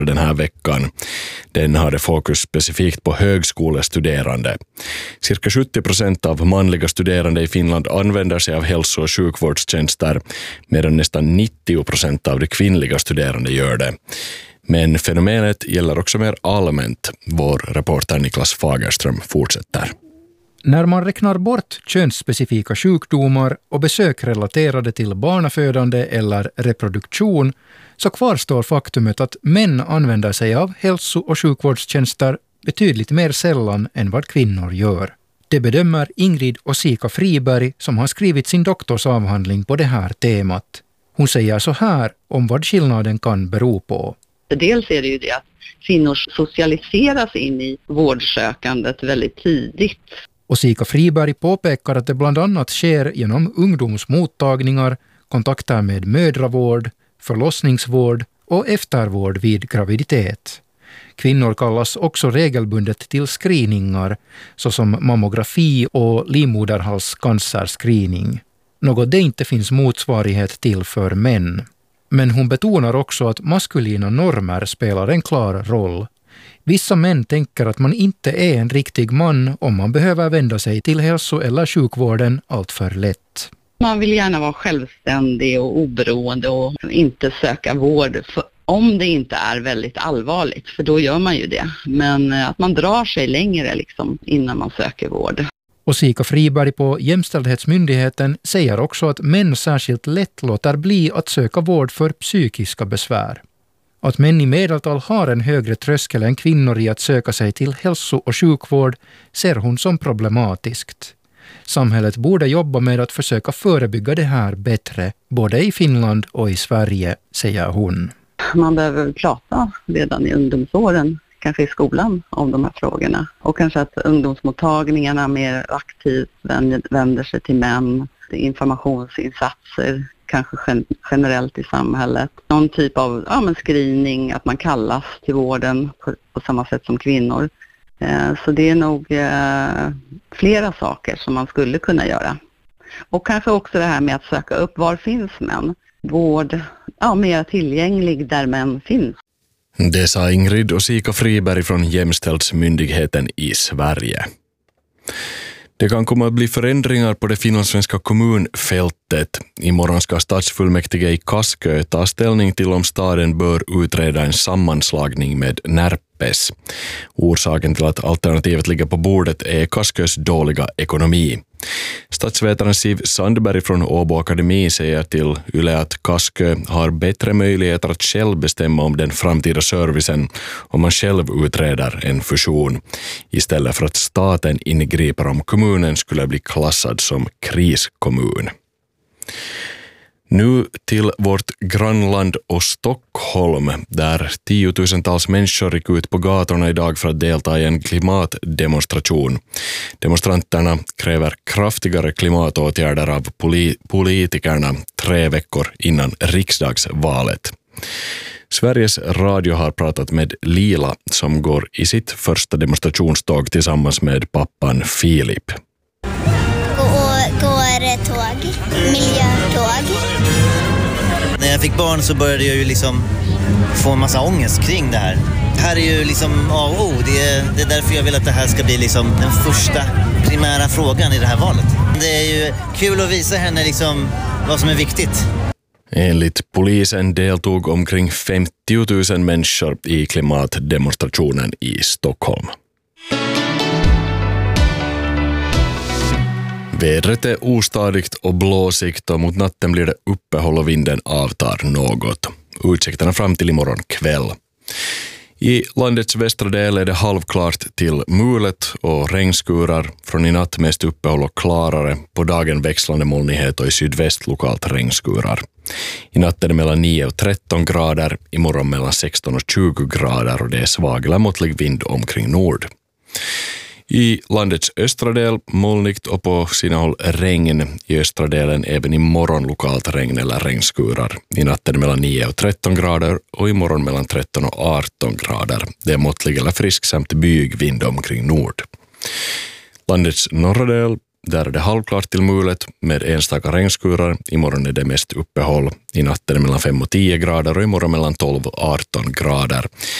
den här veckan. Den hade fokus specifikt på högskolestuderande. Cirka 70% av manliga studerande i Finland använder sig av hälso- och sjukvårdstjänster, medan nästan 90% av de kvinnliga studerande gör det. Men fenomenet gäller också mer allmänt. Vår reporter Niklas Fagerström fortsätter. När man räknar bort könsspecifika sjukdomar och besök relaterade till barnafödande eller reproduktion så kvarstår faktumet att män använder sig av hälso- och sjukvårdstjänster betydligt mer sällan än vad kvinnor gör. Det bedömer Ingrid Osika Friberg som har skrivit sin doktorsavhandling på det här temat. Hon säger så här om vad skillnaden kan bero på. Dels är det ju det att kvinnor socialiseras in i vårdsökandet väldigt tidigt. Osika Friberg påpekar att det bland annat sker genom ungdomsmottagningar, kontakter med mödravård, förlossningsvård och eftervård vid graviditet. Kvinnor kallas också regelbundet till screeningar såsom mammografi och livmoderhalscancerscreening. Något det inte finns motsvarighet till för män. Men hon betonar också att maskulina normer spelar en klar roll. Vissa män tänker att man inte är en riktig man om man behöver vända sig till hälso- eller sjukvården allt för lätt. Man vill gärna vara självständig och oberoende och inte söka vård om det inte är väldigt allvarligt, för då gör man ju det. Men att man drar sig längre innan man söker vård. Osika Friberg på Jämställdhetsmyndigheten säger också att män särskilt lätt låter bli att söka vård för psykiska besvär. Att män i medeltal har en högre tröskel än kvinnor i att söka sig till hälso- och sjukvård ser hon som problematiskt. Samhället borde jobba med att försöka förebygga det här bättre, både i Finland och i Sverige, säger hon. Man behöver prata redan i ungdomsåren, kanske i skolan, om de här frågorna. Och kanske att ungdomsmottagningarna mer aktivt vänder sig till män, informationsinsatser, kanske generellt i samhället. Någon typ av screening, att man kallas till vården på samma sätt som kvinnor. Så det är nog flera saker som man skulle kunna göra. Och kanske också det här med att söka upp var finns män. Vård mer tillgänglig där män finns. Det sa Ingrid Osika Friberg från Jämställdhetsmyndigheten i Sverige. Det kan komma att bli förändringar på det finlandssvenska kommunfältet. Imorgon ska stadsfullmäktige i Kaskö ta ställning till om staden bör utreda en sammanslagning med Närpes. Orsaken till att alternativet ligger på bordet är Kaskös dåliga ekonomi. Statsvetaren Siv Sandberg från Åbo Akademi säger till Yle att Kaskö har bättre möjligheter att själv bestämma om den framtida servicen om man själv utreder en fusion, istället för att staten ingriper om kommunen skulle bli klassad som kriskommun. Nu till vårt grannland och Stockholm, där 10 000-tals människor gick ut på gatorna idag för att delta i en klimatdemonstration. Demonstranterna kräver kraftigare klimatåtgärder av politikerna 3 veckor innan riksdagsvalet. Sveriges Radio har pratat med Lila som går i sitt första demonstrationståg tillsammans med pappan Filip. Går tåg, miljötåg. När jag fick barn så började jag ju få en massa ångest kring det här. Det här är ju A och O. Det är därför jag vill att det här ska bli den första primära frågan i det här valet. Det är ju kul att visa henne vad som är viktigt. Enligt polisen deltog omkring 50 000 människor i klimatdemonstrationen i Stockholm. Vädret är ostadigt och blåsigt och mot natten blir det uppehåll och vinden avtar något. Utsikterna fram till imorgon kväll. I landets västra del är det halvklart till mulet och regnskurar. Från i natt mest uppehåll och klarare. På dagen växlande molnighet och i sydväst lokalt regnskurar. I natt är det mellan 9 och 13 grader. Imorgon mellan 16 och 20 grader och det är svag eller måttlig vind omkring nord. I landets östra del molnigt och på sina håll regn. I östra delen även imorgon lokalt regn eller regnskurar. I natten mellan 9 och 13 grader och imorgon mellan 13 och 18 grader. Det är måttlig eller frisk samt byg vind omkring nord. Landets norra del där är det halvklart till mulet med enstaka regnskurar. Imorgon är det mest uppehåll. I natten mellan 5 och 10 grader och imorgon mellan 12 och 18 grader.